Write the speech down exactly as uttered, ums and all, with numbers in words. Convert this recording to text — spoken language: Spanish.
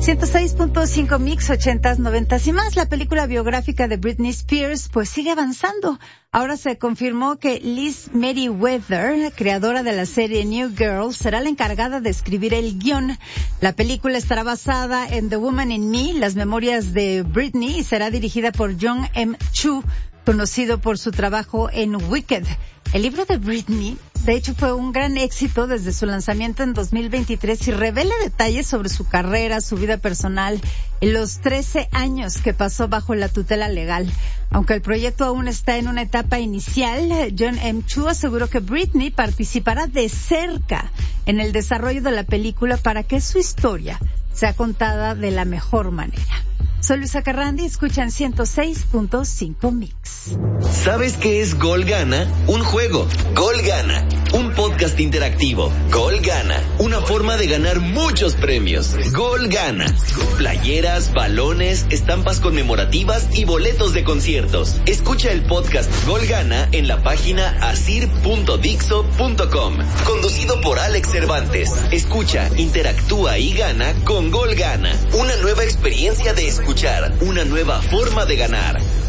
ciento seis punto cinco Mix, ochentas, noventas y más. La película biográfica de Britney Spears pues sigue avanzando. Ahora se confirmó que Liz Meriwether, creadora de la serie New Girl, será la encargada de escribir el guión. La película estará basada en The Woman in Me, las memorias de Britney, y será dirigida por John M. Chu, conocido por su trabajo en Wicked. El libro de Britney, de hecho, fue un gran éxito desde su lanzamiento en dos mil veintitrés y revela detalles sobre su carrera, su vida personal y los trece años que pasó bajo la tutela legal. Aunque el proyecto aún está en una etapa inicial, John M. Chu aseguró que Britney participará de cerca en el desarrollo de la película para que su historia sea contada de la mejor manera. Soy Luisa Carrandi, escuchan ciento seis punto cinco Mix. ¿Sabes qué es Gol Gana? Un juego. Gol Gana. Un podcast interactivo. Gol Gana. Una forma de ganar muchos premios. Gol Gana. Playeras, balones, estampas conmemorativas y boletos de conciertos. Escucha el podcast Gol Gana en la página asir punto dixo punto com. Conducido por Alex Cervantes. Escucha, interactúa y gana con Gol Gana. Una nueva experiencia de escuchar. Una nueva forma de ganar.